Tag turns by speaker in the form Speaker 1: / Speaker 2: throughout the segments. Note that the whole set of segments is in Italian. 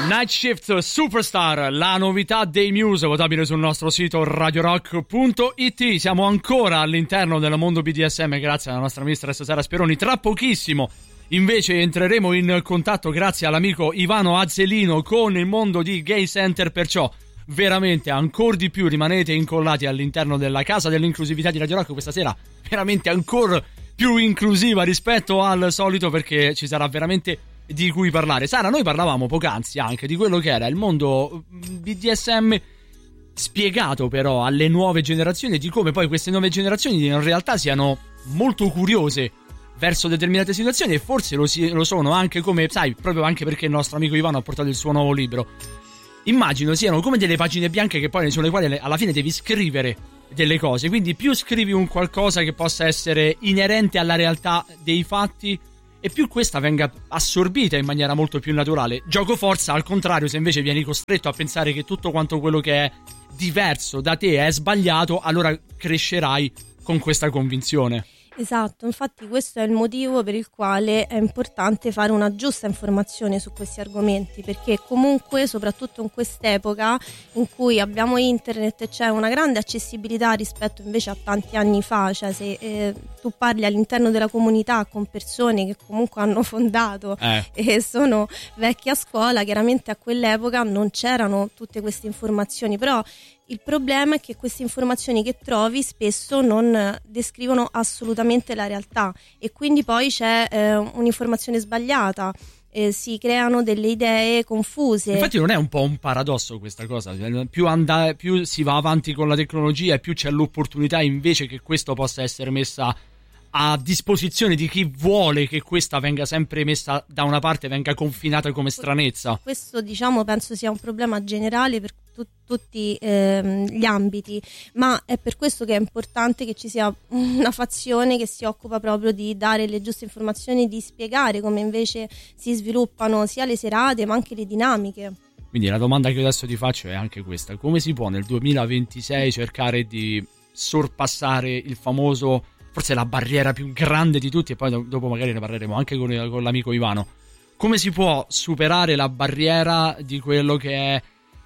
Speaker 1: Night Shift Superstar, la novità dei Muse, votabile sul nostro sito radiorock.it. Siamo ancora all'interno del mondo BDSM grazie alla nostra mistress Sara Speroni. Tra pochissimo invece entreremo in contatto grazie all'amico Ivano Azzelino con il mondo di Gay Center, perciò veramente ancora di più rimanete incollati all'interno della casa dell'inclusività di Radio Rock. Questa sera veramente ancora più inclusiva rispetto al solito, perché ci sarà veramente di cui parlare. Sara, noi parlavamo poc'anzi anche di quello che era il mondo BDSM spiegato però alle nuove generazioni, di come poi queste nuove generazioni in realtà siano molto curiose verso determinate situazioni, e forse lo sono anche, come sai, proprio anche perché il nostro amico Ivano ha portato il suo nuovo libro. Immagino siano come delle pagine bianche che poi sulle quali alla fine devi scrivere delle cose, quindi più scrivi un qualcosa che possa essere inerente alla realtà dei fatti e più questa venga assorbita in maniera molto più naturale. Gioco forza, al contrario, se invece vieni costretto a pensare che tutto quanto quello che è diverso da te è sbagliato, allora crescerai con questa convinzione.
Speaker 2: Esatto, infatti questo è il motivo per il quale è importante fare una giusta informazione su questi argomenti, perché comunque, soprattutto in quest'epoca in cui abbiamo internet e c'è una grande accessibilità rispetto invece a tanti anni fa, cioè se tu parli all'interno della comunità con persone che comunque hanno fondato e sono vecchie a scuola, chiaramente a quell'epoca non c'erano tutte queste informazioni, però il problema è che queste informazioni che trovi spesso non descrivono assolutamente la realtà, e quindi poi c'è un'informazione sbagliata, si creano delle idee confuse.
Speaker 1: Infatti non è un po' un paradosso questa cosa? Più si va avanti con la tecnologia e più c'è l'opportunità invece che questo possa essere messa a disposizione di chi vuole che questa venga sempre messa da una parte, venga confinata come stranezza.
Speaker 2: Questo, diciamo, penso sia un problema generale per tutti gli ambiti, ma è per questo che è importante che ci sia una fazione che si occupa proprio di dare le giuste informazioni, di spiegare come invece si sviluppano sia le serate ma anche le dinamiche.
Speaker 1: Quindi la domanda che io adesso ti faccio è anche questa: come si può nel 2026 cercare di sorpassare il famoso, forse la barriera più grande di tutti, e poi dopo magari ne parleremo anche con l'amico Ivano, come si può superare la barriera di quello che è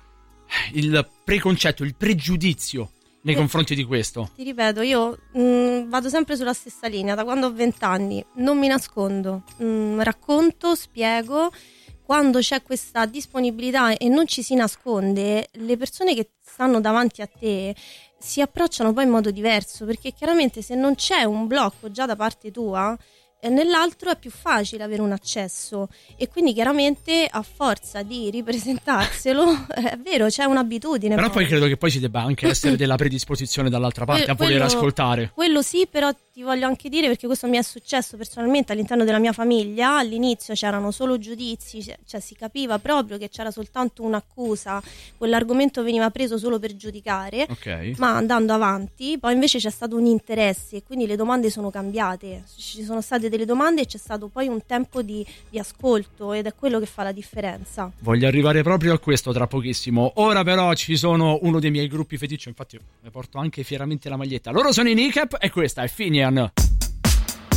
Speaker 1: il preconcetto, il pregiudizio nei confronti di questo?
Speaker 2: Ti ripeto, io vado sempre sulla stessa linea da quando ho 20 anni, non mi nascondo, racconto, spiego. Quando c'è questa disponibilità e non ci si nasconde, le persone che stanno davanti a te si approcciano poi in modo diverso, perché chiaramente se non c'è un blocco già da parte tua, nell'altro è più facile avere un accesso, e quindi chiaramente a forza di ripresentarselo è vero, c'è un'abitudine.
Speaker 1: Però poi credo che poi ci debba anche essere della predisposizione dall'altra parte a voler ascoltare. Quello
Speaker 2: sì, però ti voglio anche dire, perché questo mi è successo personalmente all'interno della mia famiglia. All'inizio c'erano solo giudizi, cioè si capiva proprio che c'era soltanto un'accusa, quell'argomento veniva preso solo per giudicare,
Speaker 1: okay.
Speaker 2: Ma andando avanti poi invece c'è stato un interesse e quindi le domande sono cambiate, ci sono state delle domande e c'è stato poi un tempo di ascolto, ed è quello che fa la differenza.
Speaker 1: Voglio arrivare proprio a questo tra pochissimo. Ora però ci sono uno dei miei gruppi feticcio, infatti ne porto anche fieramente la maglietta. Loro sono i Kneecap e questa è Finian.